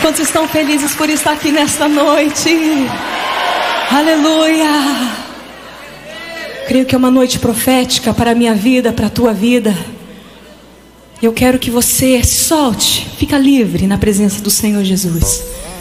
Quantos estão felizes por estar aqui nesta noite? Aleluia! Creio que é uma noite profética para a minha vida, para a tua vida. Eu quero que você solte, fica livre na presença do Senhor Jesus.